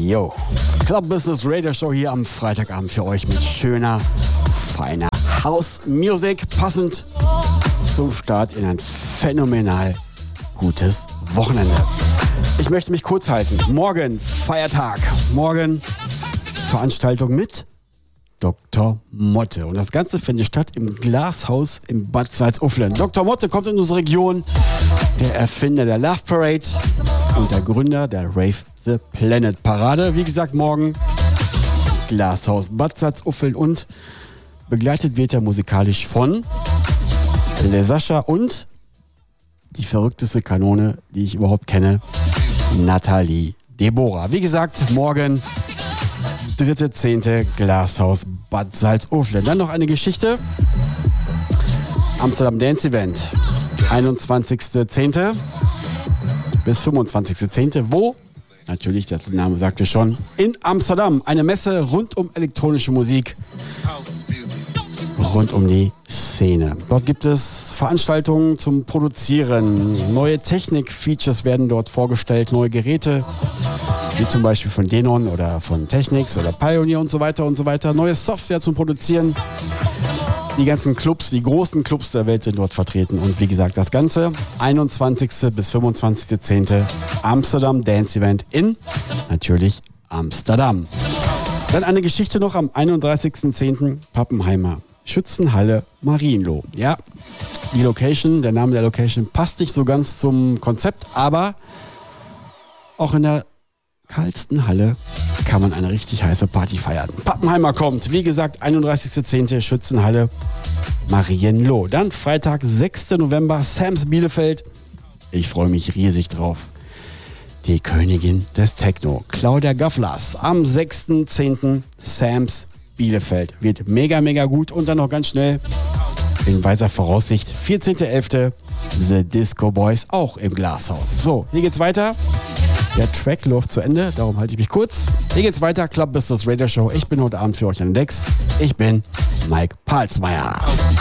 Yo, Club Business Radio Show hier am Freitagabend für euch mit schöner, feiner House Music, passend zum Start in ein phänomenal gutes Wochenende. Ich möchte mich kurz halten. Morgen Feiertag, morgen Veranstaltung mit Dr. Motte. Und das Ganze findet statt im Glashaus im Bad Salzuflen. Dr. Motte kommt in unsere Region, der Erfinder der Love Parade und der Gründer der Rave the Planet Parade. Wie gesagt, morgen Glashaus Bad Salzuflen und begleitet wird er musikalisch von Le Sascha und die verrückteste Kanone, die ich überhaupt kenne, Nathalie Deborah. Wie gesagt, morgen 3.10. Glashaus Bad Salzuflen. Dann noch eine Geschichte. Amsterdam Dance Event. 21.10. bis 25.10. Wo? Natürlich, der Name sagte schon, in Amsterdam. Eine Messe rund um elektronische Musik. Rund um die Szene. Dort gibt es Veranstaltungen zum Produzieren. Neue Technik-Features werden dort vorgestellt. Neue Geräte, wie zum Beispiel von Denon oder von Technics oder Pioneer und so weiter und so weiter. Neue Software zum Produzieren. Die ganzen Clubs, die großen Clubs der Welt sind dort vertreten. Und wie gesagt, das Ganze 21. bis 25.10. Amsterdam Dance Event in natürlich Amsterdam. Dann eine Geschichte noch am 31.10. Pappenheimer Schützenhalle Marienloh. Ja, die Location, der Name der Location passt nicht so ganz zum Konzept, aber auch in der kalsten Halle kann man eine richtig heiße Party feiern. Pappenheimer kommt, wie gesagt, 31.10. Schützenhalle Marienloh. Dann Freitag, 6. November, Sam's Bielefeld. Ich freue mich riesig drauf. Die Königin des Techno, Claudia Gavlas, am 6.10. Sam's Bielefeld. Wird mega, mega gut. Und dann noch ganz schnell, in weiser Voraussicht, 14.11. The Disco Boys, auch im Glashaus. So, hier geht's weiter. Der Track läuft zu Ende, darum halte ich mich kurz. Hier geht's weiter, Club Business Radio Show. Ich bin heute Abend für euch an den Decks. Ich bin Mike Palsmeier.